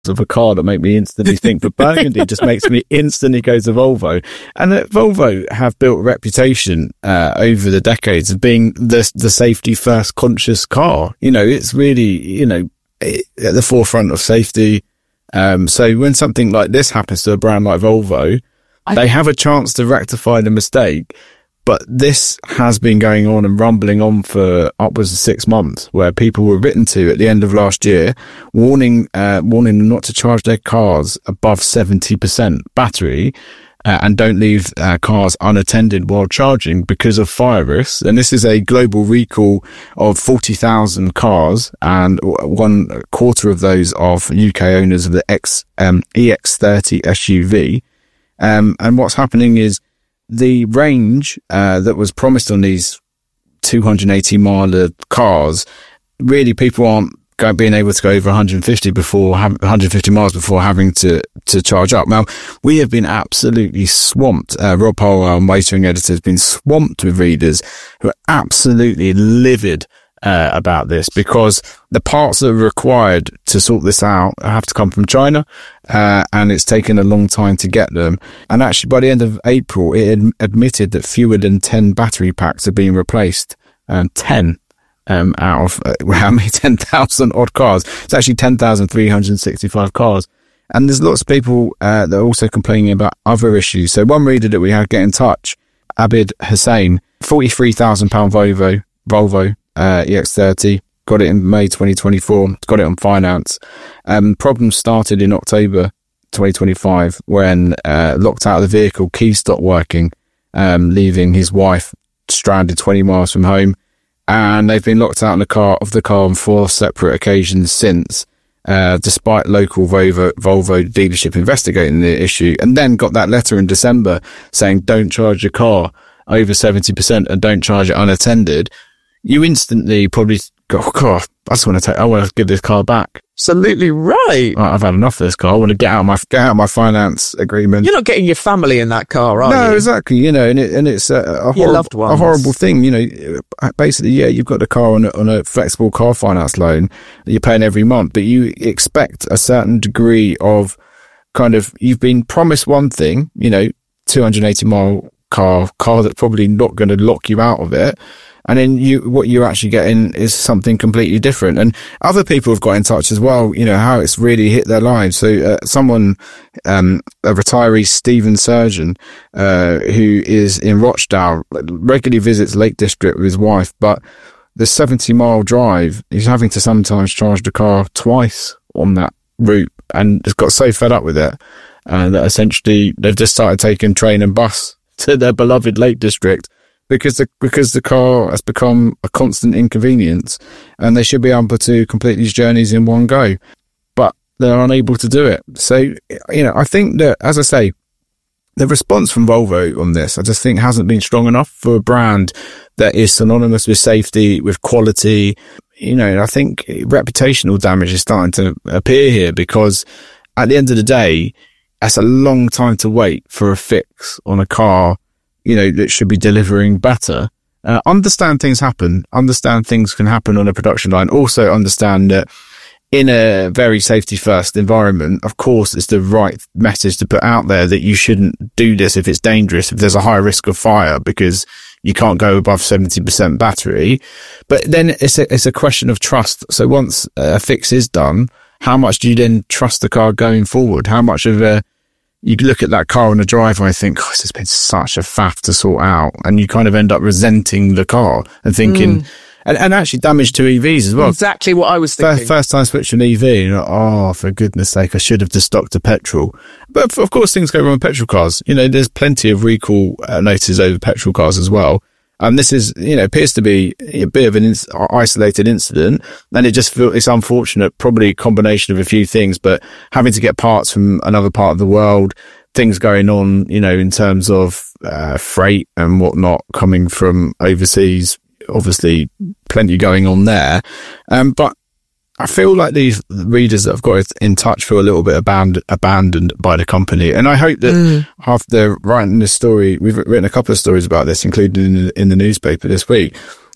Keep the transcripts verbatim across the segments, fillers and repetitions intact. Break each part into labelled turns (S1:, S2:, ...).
S1: of a car that make me instantly think, but Burgundy just makes me instantly go to Volvo. And uh, Volvo have built a reputation uh, over the decades of being the the safety first conscious car. You know, it's really, you know, at the forefront of safety. Um, so when something like this happens to a brand like Volvo, I they have a chance to rectify the mistake. But this has been going on and rumbling on for upwards of six months, where people were written to at the end of last year, warning uh, warning them not to charge their cars above seventy percent battery uh, and don't leave uh, cars unattended while charging because of fire risks. And this is a global recall of forty thousand cars, and one quarter of those of U K owners of the X, um, E X thirty S U V. Um, and what's happening is, the range uh, that was promised on these two hundred eighty mile cars, really people aren't going, being able to go over one hundred fifty before one hundred fifty miles before having to to charge up. Now, we have been absolutely swamped. Uh, Rob Howell, our motoring editor, has been swamped with readers who are absolutely livid Uh, about this, because the parts that are required to sort this out have to come from China, uh, and it's taken a long time to get them. And actually, by the end of April, it ad- admitted that fewer than ten battery packs are being replaced. Um, ten um, out of uh, how many? ten thousand odd cars. It's actually ten thousand three hundred sixty-five cars. And there's lots of people uh, that are also complaining about other issues. So one reader that we had get in touch, Abid Hussain, forty-three thousand pounds Volvo, Volvo, Uh, E X thirty, got it in May twenty twenty-four, got it on finance. Um, problems started in October twenty twenty-five when uh, locked out of the vehicle, keys stopped working, um, leaving his wife stranded twenty miles from home. And they've been locked out in the car, of the car on four separate occasions since, uh, despite local Volvo, Volvo dealership investigating the issue, and then got that letter in December saying don't charge your car over seventy percent and don't charge it unattended. You instantly probably go, oh God, I just want to take, I want to give this car back.
S2: Absolutely right.
S1: I've had enough of this car. I want to get out of my, get out of my finance agreement.
S2: You're not getting your family in that car, are
S1: no,
S2: you?
S1: No, exactly. You know, and it, and it's a, a,
S2: your
S1: horrible,
S2: loved ones.
S1: a horrible thing. You know, basically, yeah, you've got the car on a, on a flexible car finance loan that you're paying every month, but you expect a certain degree of kind of, you've been promised one thing, you know, two hundred eighty mile car, car that's probably not going to lock you out of it. And then you, what you're actually getting is something completely different. And other people have got in touch as well, you know, how it's really hit their lives. So, uh, someone, um, a retiree, Stephen Surgeon, uh, who is in Rochdale, regularly visits Lake District with his wife, but the seventy mile drive, he's having to sometimes charge the car twice on that route, and has got so fed up with it, uh, that essentially they've just started taking train and bus to their beloved Lake District. Because the, because the car has become a constant inconvenience, and they should be able to complete these journeys in one go, but they're unable to do it. So, you know, I think that, as I say, the response from Volvo on this, I just think hasn't been strong enough for a brand that is synonymous with safety, with quality. You know, I think reputational damage is starting to appear here, because at the end of the day, that's a long time to wait for a fix on a car, you know, that should be delivering better. Uh, understand things happen, understand things can happen on a production line. Also understand that in a very safety first environment, of course, it's the right message to put out there that you shouldn't do this if it's dangerous, if there's a high risk of fire, because you can't go above seventy percent battery. But then it's a, it's a question of trust. So once a fix is done, how much do you then trust the car going forward? How much of a, you look at that car on the driveway and think, oh, this has been such a faff to sort out. And you kind of end up resenting the car and thinking, mm. and, and actually damage to E Vs as well.
S2: Exactly what I was thinking.
S1: First, first time switching E V, you're like, oh, for goodness sake, I should have just stocked a petrol. But of course, things go wrong with petrol cars. You know, there's plenty of recall uh, notices over petrol cars as well. And this is, you know, appears to be a bit of an in- isolated incident. And it just feels, it's unfortunate, probably a combination of a few things, but having to get parts from another part of the world, things going on, you know, in terms of uh, freight and whatnot coming from overseas, obviously plenty going on there. Um, but I feel like these readers that have got in touch feel a little bit abandoned, abandoned by the company. And I hope that mm. after writing this story, we've written a couple of stories about this, including in the, in the newspaper this week.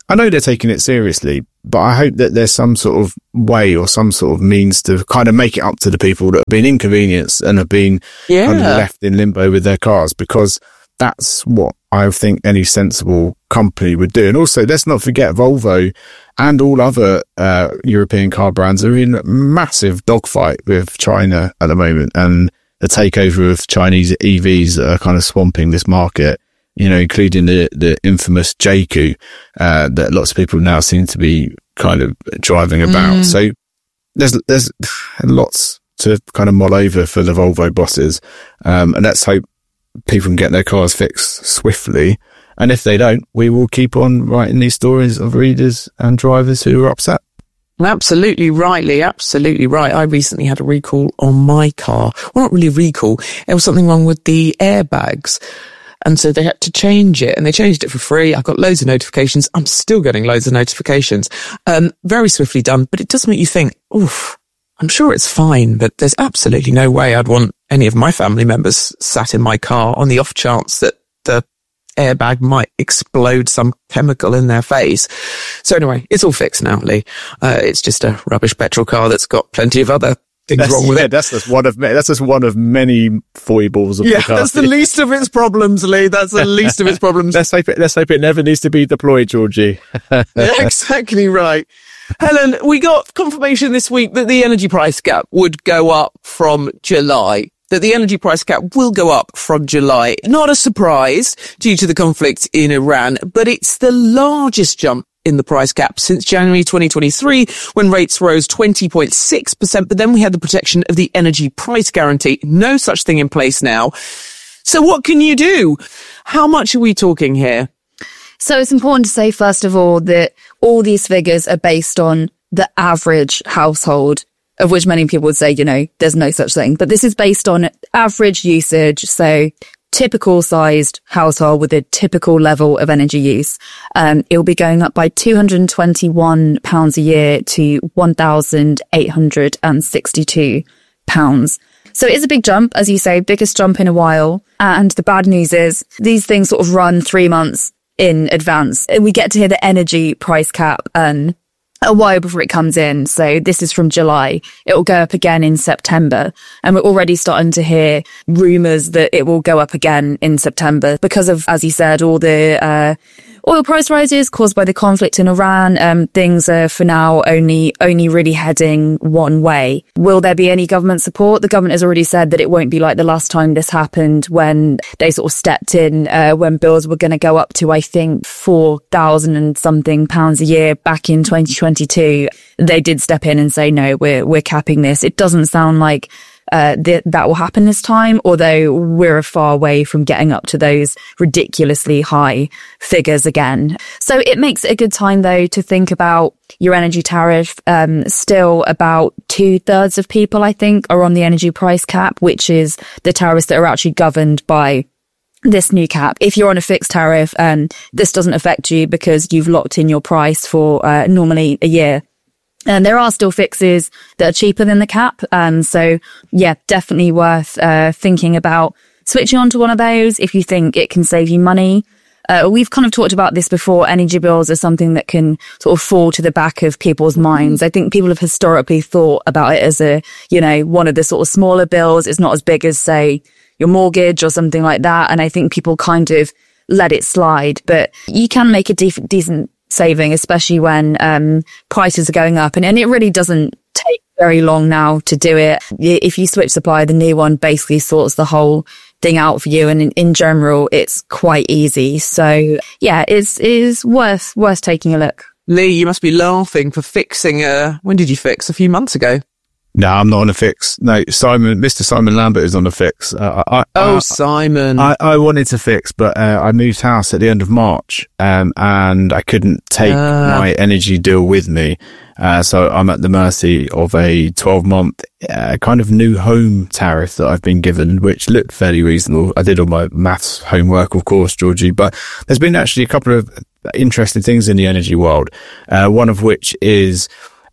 S1: I know they're taking it seriously, but I hope that there's some sort of way or some sort of means to kind of make it up to the people that have been inconvenienced and have been
S2: yeah.
S1: kind of left in limbo with their cars, because that's what I think any sensible company would do. And also, let's not forget Volvo and all other uh, European car brands are in a massive dogfight with China at the moment, and the takeover of Chinese E Vs that are kind of swamping this market, you know, including the, the infamous J Q uh, that lots of people now seem to be kind of driving about. Mm. So there's there's lots to kind of mull over for the Volvo bosses. Um, and let's hope people can get their cars fixed swiftly. And if they don't, we will keep on writing these stories of readers and drivers who are upset.
S2: Absolutely rightly, absolutely right. I recently had a recall on my car. Well, not really a recall. There was something wrong with the airbags. And so they had to change it, and they changed it for free. I got loads of notifications. I'm still getting loads of notifications. Um, very swiftly done, but it does make you think, oof, I'm sure it's fine, but there's absolutely no way I'd want any of my family members sat in my car on the off chance that the airbag might explode some chemical in their face. So anyway, it's all fixed now, Lee. Uh, it's just a rubbish petrol car that's got plenty of other things
S1: that's,
S2: wrong with
S1: yeah,
S2: it.
S1: That's just one of that's just one of many foibles of
S2: yeah,
S1: the car.
S2: That's the least of its problems, Lee. That's the least of its problems.
S1: let's hope it. Let's hope it never needs to be deployed, Georgie.
S2: Yeah, exactly right. Helen, we got confirmation this week that the energy price cap would go up from July. That the energy price cap will go up from July. Not a surprise due to the conflict in Iran, but it's the largest jump in the price cap since January twenty twenty-three, when rates rose twenty point six percent. But then we had the protection of the energy price guarantee. No such thing in place now. So what can you do? How much are we talking here?
S3: So it's important to say, first of all, that all these figures are based on the average household, of which many people would say, you know, there's no such thing. But this is based on average usage. So typical sized household with a typical level of energy use. Um, it'll be going up by two hundred twenty-one pounds a year to one thousand eight hundred sixty-two pounds. So it is a big jump, as you say, biggest jump in a while. And the bad news is these things sort of run three months in advance. We get to hear the energy price cap um, a while before it comes in. So this is from July. It will go up again in September. And we're already starting to hear rumours that it will go up again in September because of, as you said, all the uh oil price rises caused by the conflict in Iran. Um, things are for now only, only really heading one way. Will there be any government support? The government has already said that it won't be like the last time this happened when they sort of stepped in, uh, when bills were going to go up to, I think, four thousand and something pounds a year back in twenty twenty-two. They did step in and say, no, we're, we're capping this. It doesn't sound like Uh, th- that will happen this time, although we're a far way from getting up to those ridiculously high figures again. So it makes it a good time, though, to think about your energy tariff. Um, still about two thirds of people, I think, are on the energy price cap, which is the tariffs that are actually governed by this new cap. If you're on a fixed tariff, um, this doesn't affect you because you've locked in your price for uh, normally a year. And there are still fixes that are cheaper than the cap. Um, so yeah, definitely worth, uh, thinking about switching onto one of those if you think it can save you money. Uh, we've kind of talked about this before. Energy bills are something that can sort of fall to the back of people's minds. I think people have historically thought about it as a, you know, one of the sort of smaller bills. It's not as big as, say, your mortgage or something like that. And I think people kind of let it slide, but you can make a de- decent saving, especially when um prices are going up, and, and it really doesn't take very long now to do it. If you switch supplier, the new one basically sorts the whole thing out for you, and in, in general it's quite easy. So yeah, it's is worth worth taking a look.
S2: Lee, you must be laughing for fixing uh when did you fix? A few months ago.
S1: No, I'm not on a fix. No, Simon, Mister Simon Lambert is on a fix. Uh, I,
S2: oh,
S1: I,
S2: Simon.
S1: I, I wanted to fix, but uh, I moved house at the end of March, um, and I couldn't take uh. my energy deal with me. Uh, so I'm at the mercy of a twelve month uh, kind of new home tariff that I've been given, which looked fairly reasonable. I did all my maths homework, of course, Georgie, but there's been actually a couple of interesting things in the energy world. Uh, one of which is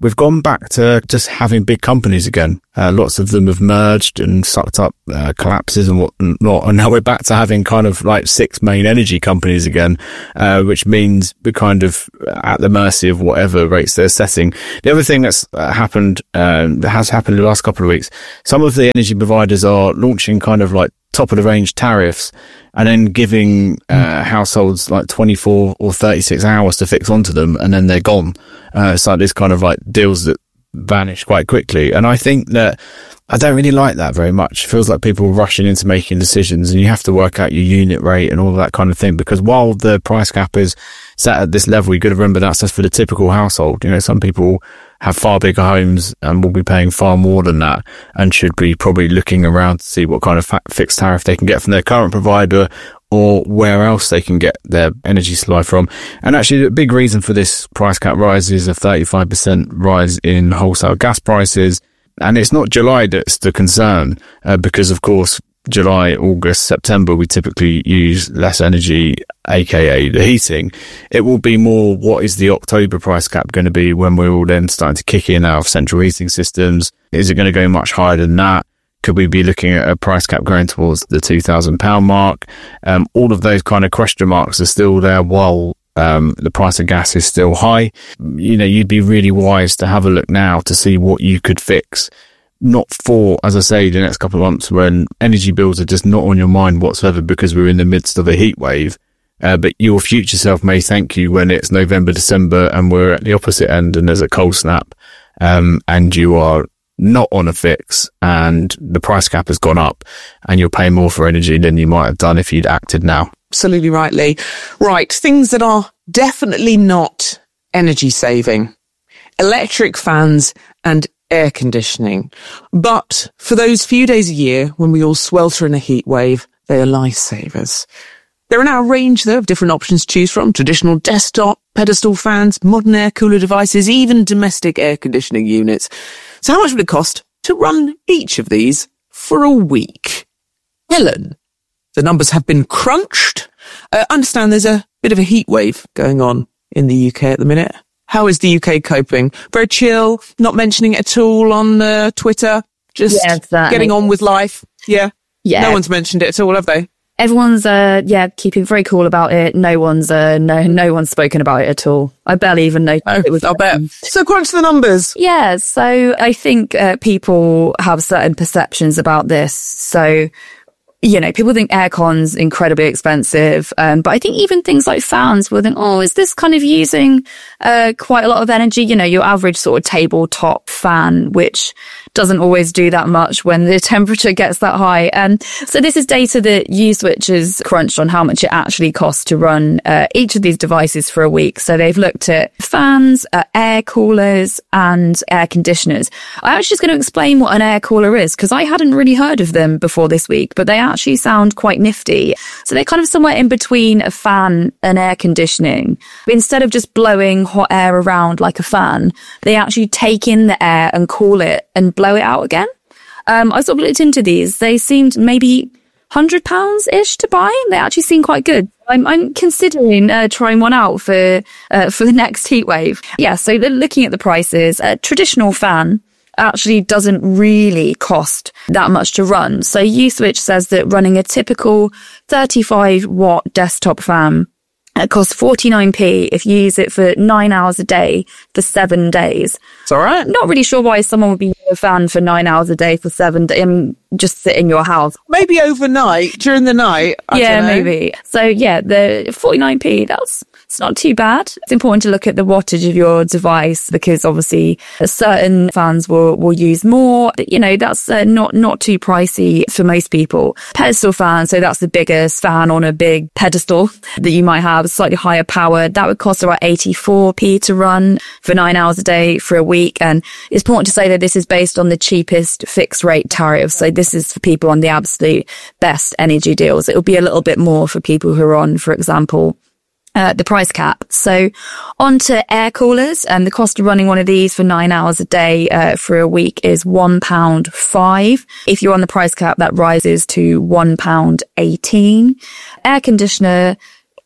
S1: we've gone back to just having big companies again. Uh, lots of them have merged and sucked up uh, collapses and whatnot, and now we're back to having kind of like six main energy companies again, uh, which means we're kind of at the mercy of whatever rates they're setting. The other thing that's uh, happened, uh, that has happened in the last couple of weeks, some of the energy providers are launching kind of like top of the range tariffs and then giving uh, households like twenty-four or thirty-six hours to fix onto them, and then they're gone. Uh, so this kind of like deals that vanish quite quickly. And I think that I don't really like that very much. It feels like people are rushing into making decisions, and you have to work out your unit rate and all of that kind of thing, because while the price cap is set at this level, you've got to remember that's just for the typical household. You know, some people have far bigger homes and will be paying far more than that, and should be probably looking around to see what kind of fa- fixed tariff they can get from their current provider, or where else they can get their energy supply from. And actually, the big reason for this price cap rise is a thirty-five percent rise in wholesale gas prices. And it's not July that's the concern, uh, because, of course, July, August, September, we typically use less energy, aka the heating. It will be more, what is the October price cap going to be when we're all then starting to kick in our central heating systems? Is it going to go much higher than that? Could we be looking at a price cap going towards the two thousand pound mark? Um, all of those kind of question marks are still there while um, the price of gas is still high. You know, you'd be really wise to have a look now to see what you could fix. Not for, as I say, the next couple of months when energy bills are just not on your mind whatsoever because we're in the midst of a heat wave. Uh, but your future self may thank you when it's November, December, and we're at the opposite end and there's a cold snap, um, and you are not on a fix and the price cap has gone up and you're paying more for energy than you might have done if you'd acted now.
S2: Absolutely rightly. Right. Things that are definitely not energy saving. Electric fans and air conditioning. But for those few days a year when we all swelter in a heat wave, they are lifesavers. There are now a range, though, of different options to choose from. Traditional desktop, pedestal fans, modern air cooler devices, even domestic air conditioning units. So how much would it cost to run each of these for a week? Helen, the numbers have been crunched. I uh, understand there's a bit of a heat wave going on in the U K at the minute. How is the U K coping? Very chill, not mentioning it at all on uh, Twitter, just yeah, exactly. Getting on with life. Yeah. Yeah. No one's mentioned it at all, have they?
S3: Everyone's, uh, yeah, keeping very cool about it. No one's, uh, no, no one's spoken about it at all. I barely even noticed oh, it was.
S2: I'll bet. So crunch the numbers.
S3: Yeah. So I think uh, people have certain perceptions about this. So, you know, people think aircon's incredibly expensive. Um, but I think even things like fans will think, oh, is this kind of using uh, quite a lot of energy? You know, your average sort of tabletop fan, which doesn't always do that much when the temperature gets that high. Um, so this is data that Uswitch has crunched on how much it actually costs to run uh, each of these devices for a week. So they've looked at fans, uh, air coolers and air conditioners. I'm actually just going to explain what an air cooler is because I hadn't really heard of them before this week, but they actually sound quite nifty. So they're kind of somewhere in between a fan and air conditioning. But instead of just blowing hot air around like a fan, they actually take in the air and cool it and blow it out again. Um, I sort of looked into these. They seemed maybe one hundred pounds ish to buy. They actually seem quite good. I'm, I'm considering uh, trying one out for uh, for the next heat wave. Yeah, so looking at the prices, a traditional fan actually doesn't really cost that much to run. So Uswitch says that running a typical thirty-five watt desktop fan, it costs forty-nine p if you use it for nine hours a day for seven days.
S2: It's all right.
S3: Not really sure why someone would be using a fan for nine hours a day for seven days. I mean, just sit in your house.
S2: Maybe overnight, during the night. I
S3: yeah,
S2: don't know.
S3: maybe. So yeah, the forty-nine p, that's it's not too bad. It's important to look at the wattage of your device because obviously certain fans will, will use more. You know, that's uh, not, not too pricey for most people. Pedestal fan, so that's the biggest fan on a big pedestal that you might have, slightly higher power. That would cost about eighty-four p to run for nine hours a day for a week. And it's important to say that this is based on the cheapest fixed rate tariff. So this is for people on the absolute best energy deals. It will be a little bit more for people who are on, for example, Uh, the price cap. So on to air coolers, and the cost of running one of these for nine hours a day uh, for a week is one pound five. If you're on the price cap, that rises to one pound eighteen. Air conditioner,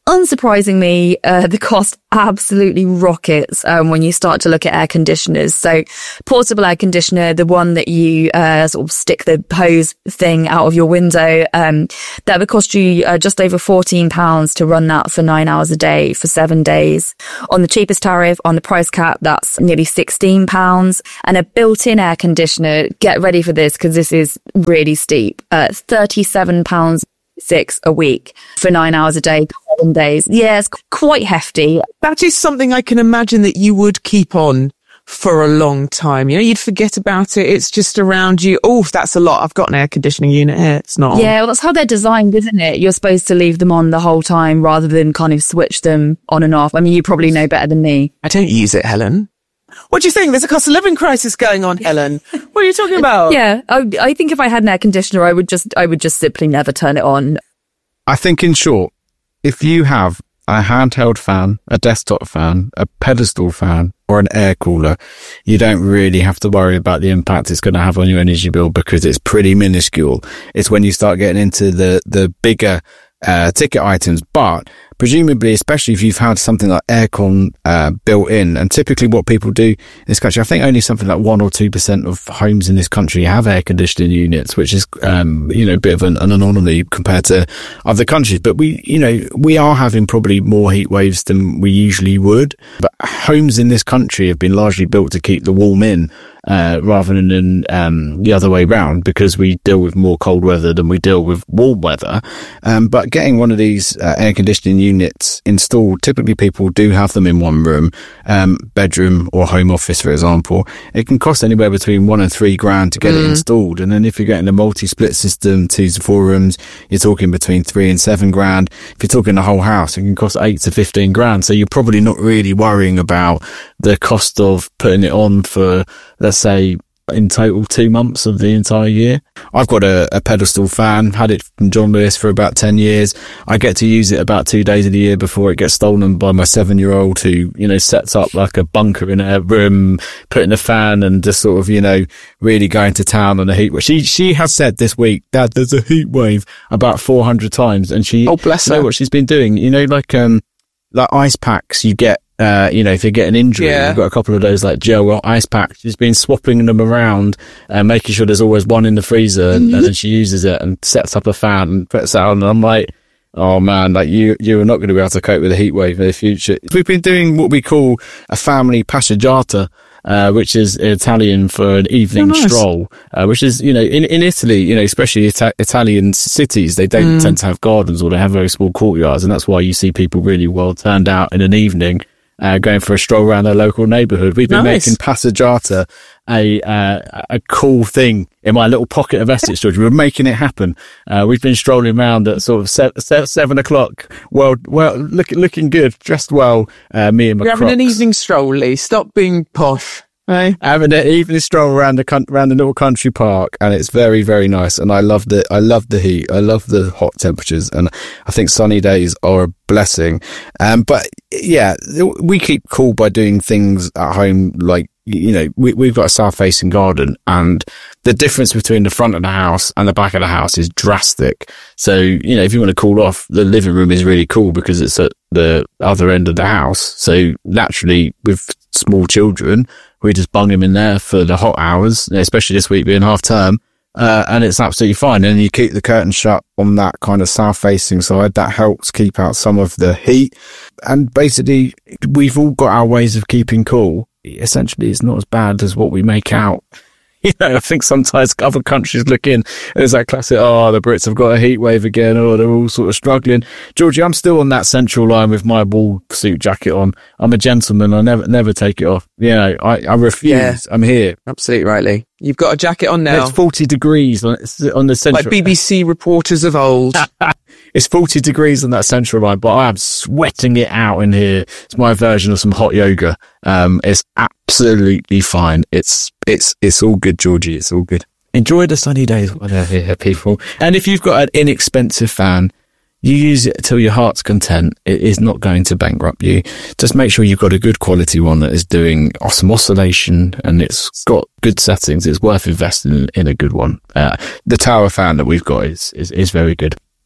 S3: unsurprisingly, uh, the cost absolutely rockets um, when you start to look at air conditioners. So portable air conditioner, the one that you uh, sort of stick the hose thing out of your window, um, that would cost you uh, just over fourteen pounds to run that for nine hours a day for seven days. On the cheapest tariff, on the price cap, that's nearly sixteen pounds. And a built-in air conditioner, get ready for this because this is really steep, uh, thirty-seven pounds six a week for nine hours a day, seven days. Yeah, it's quite hefty.
S2: That is something I can imagine that you would keep on for a long time. You know, you'd forget about it. It's just around you. Oh, that's a lot. I've got an air conditioning unit here. It's not on.
S3: Yeah, well, that's how they're designed, isn't it? You're supposed to leave them on the whole time rather than kind of switch them on and off. I mean, you probably know better than me.
S2: I don't use it, Helen. What do you think? There's a cost of living crisis going on, Helen. What are you talking about?
S3: Yeah, I, I think if I had an air conditioner, I would just, I would just simply never turn it on.
S1: I think, in short, if you have a handheld fan, a desktop fan, a pedestal fan, or an air cooler, you don't really have to worry about the impact it's going to have on your energy bill because it's pretty minuscule. It's when you start getting into the, the bigger uh, ticket items, but presumably, especially if you've had something like aircon uh, built in, and typically what people do in this country, I think only something like one or two percent of homes in this country have air conditioning units, which is, um, you know, a bit of an, an anomaly compared to other countries. But we, you know, we are having probably more heat waves than we usually would. But homes in this country have been largely built to keep the warm in. Uh, rather than um, the other way round, because we deal with more cold weather than we deal with warm weather. Um, but getting one of these uh, air conditioning units installed, typically people do have them in one room, um, bedroom or home office, for example. It can cost anywhere between one and three grand to get mm. it installed. And then if you're getting a multi-split system, two to four rooms, you're talking between three and seven grand. If you're talking the whole house, it can cost eight to fifteen grand. So you're probably not really worrying about the cost of putting it on for, let's say, in total two months of the entire year. I've got a, a pedestal fan, had it from John Lewis for about ten years. I get to use it about two days of the year before it gets stolen by my seven year old who, you know, sets up like a bunker in her room, putting a fan and just sort of, you know, really going to town on the heat wave. She, she has said this week, Dad, there's a heat wave about four hundred times. And she,
S2: oh, bless her.
S1: You know what she's been doing? You know, like, um, like ice packs you get, Uh, you know, if you get an injury,
S2: yeah.
S1: you've got a couple of those like gel or ice packs. She's been swapping them around and making sure there's always one in the freezer, mm-hmm. and, and then she uses it and sets up a fan and puts it on. And I'm like, oh man, like you, you are not going to be able to cope with a heat wave in the future. We've been doing what we call a family passeggiata, uh, which is Italian for an evening
S2: oh, nice.
S1: stroll, uh, which is, you know, in, in Italy, you know, especially Ita- Italian cities, they don't mm. tend to have gardens or they have very small courtyards. And that's why you see people really well turned out in an evening. Uh, going for a stroll around their local neighbourhood. We've been nice. making passeggiata a uh, a cool thing in my little pocket of Essex, George. We're making it happen. Uh, we've been strolling around at sort of se- se- seven o'clock. Well, well, look, looking good, dressed well. Uh, me and my
S2: You're
S1: Crocs.
S2: having an evening stroll, Lee. Stop being posh. Hey.
S1: Having an evening stroll around the con- around the little country park, and it's very, very nice. And I love the I love the heat. I love the hot temperatures, and I think sunny days are a blessing. Um, but yeah, we keep cool by doing things at home, like, you know, we, we've got a south-facing garden, and the difference between the front of the house and the back of the house is drastic. So, you know, if you want to cool off, the living room is really cool because it's at the other end of the house. So naturally, with small children, we just bung them in there for the hot hours, especially this week being half term. Uh, and it's absolutely fine. And you keep the curtain shut on that kind of south-facing side. That helps keep out some of the heat. And basically, we've all got our ways of keeping cool. Essentially, it's not as bad as what we make out. You know, I think sometimes other countries look in and it's that classic, oh, the Brits have got a heat wave again, or they're all sort of struggling. Georgie, I'm still on that central line with my wool suit jacket on. I'm a gentleman. I never, never take it off. You know, I, I refuse. Yeah, I'm here.
S2: Absolutely right, Lee. You've got a jacket on now.
S1: It's forty degrees on, on the central.
S2: Like B B C reporters of old.
S1: It's forty degrees on that central line, but I am sweating it out in here. It's my version of some hot yoga. Um, it's absolutely fine. It's, it's, it's all good, Georgie. It's all good. Enjoy the sunny days while they're here, people. And if you've got an inexpensive fan, you use it till your heart's content. It is not going to bankrupt you. Just make sure you've got a good quality one that is doing some oscillation and it's got good settings. It's worth investing in, in a good one. Uh, the tower fan that we've got is, is, is very good.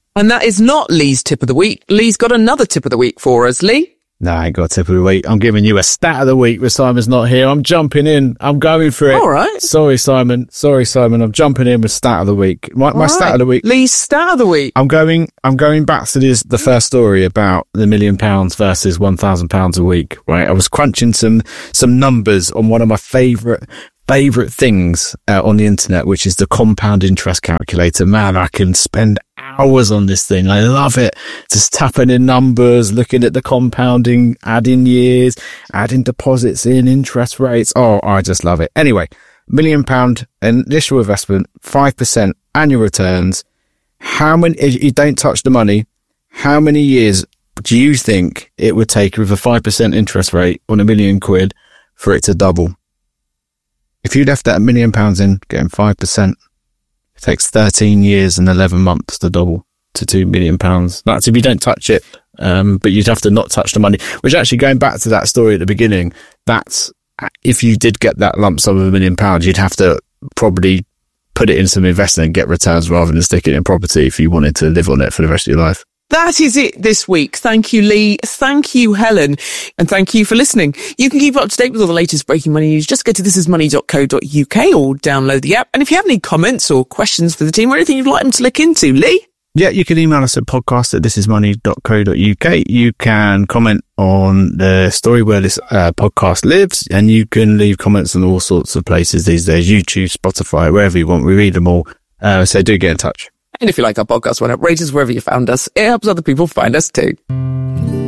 S2: And that is not Lee's tip of the week. Lee's got another tip of the week for us. Lee?
S1: No, I ain't got a tip of the week. I'm giving you a stat of the week with Simon's not here. I'm jumping in. I'm going for it.
S2: All right.
S1: Sorry, Simon. Sorry, Simon. I'm jumping in with stat of the week. My, my
S2: right.
S1: stat of the week.
S2: Lee's stat of the week.
S1: I'm going, I'm going back to this, the first story about the million pounds versus one thousand pounds a week, right? I was crunching some, some numbers on one of my favorite, favorite things uh, on the internet, which is the compound interest calculator. Man, I can spend hours on this thing. I love it. Just tapping in numbers, looking at the compounding, adding years, adding deposits in, interest rates. Oh, I just love it. Anyway, million pound initial investment, five percent annual returns. How many, if you don't touch the money, how many years do you think it would take with a five percent interest rate on a million quid for it to double? If you left that a million pounds in, getting five percent, it takes thirteen years and eleven months to double to two million pounds. That's if you don't touch it. Um, but you'd have to not touch the money, which actually going back to that story at the beginning, that's if you did get that lump sum of a million pounds, you'd have to probably put it in some investment and get returns rather than stick it in property if you wanted to live on it for the rest of your life.
S2: That is it this week. Thank you, Lee. Thank you, Helen. And thank you for listening. You can keep up to date with all the latest breaking money news. Just go to thisismoney dot co dot uk or download the app. And if you have any comments or questions for the team or anything you'd like them to look into, Lee?
S1: Yeah, you can email us at podcast at thisismoney dot co dot uk. You can comment on the story where this uh, podcast lives, and you can leave comments on all sorts of places these days. YouTube, Spotify, wherever you want. We read them all. Uh, so do get in touch.
S2: And if you like our podcast, why not rate us wherever you found us? It helps other people find us too.